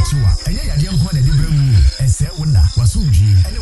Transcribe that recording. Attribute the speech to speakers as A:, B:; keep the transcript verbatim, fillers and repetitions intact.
A: so a ɛnyɛ yadeɛ nko na de brɛ mu ɛsɛ wo na wasomdwie ɛne